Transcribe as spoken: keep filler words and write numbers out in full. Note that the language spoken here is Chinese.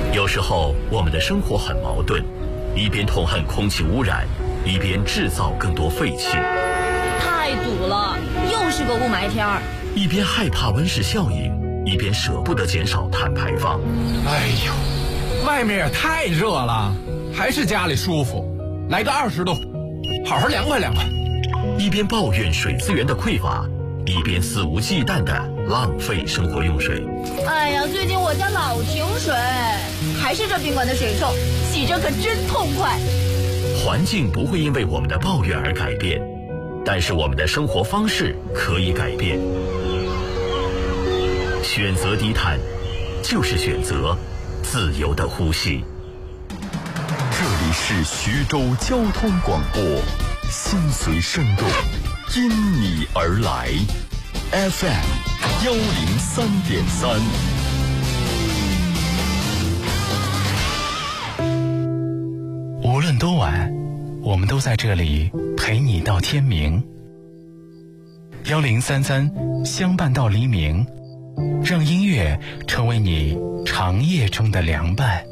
有时候我们的生活很矛盾，一边痛恨空气污染，一边制造更多废气。 太堵了，又是个雾霾天儿。 一边害怕温室效应，一边舍不得减少碳排放。 哎呦，外面也太热了，还是家里舒服。来个二十度，好好凉快凉快。 一边抱怨水资源的匮乏，一边肆无忌惮地浪费生活用水。 哎呀，最近我家老停水，还是这宾馆的水臭，洗着可真痛快。 环境不会因为我们的抱怨而改变，但是我们的生活方式可以改变。选择低碳，就是选择自由的呼吸。 这里是徐州交通广播，心随声动，因你而来 ，F M 幺零三点三。 无论多晚，我们都在这里陪你到天明。幺零三三相伴到黎明，让音乐成为你长夜中的凉伴。